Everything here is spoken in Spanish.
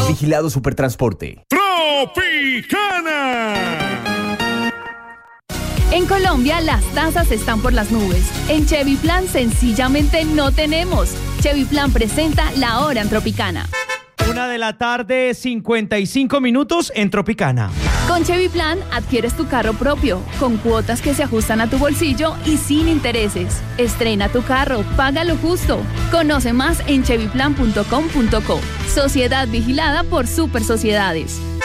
Vigilado Supertransporte. Tropicana. En Colombia las tasas están por las nubes. En Chevy Plan sencillamente no tenemos. Chevy Plan presenta La Hora en Tropicana. 1:55 p.m. en Tropicana. Con Chevy Plan adquieres tu carro propio, con cuotas que se ajustan a tu bolsillo y sin intereses. Estrena tu carro, págalo justo. Conoce más en chevyplan.com.co. Sociedad vigilada por Super Sociedades.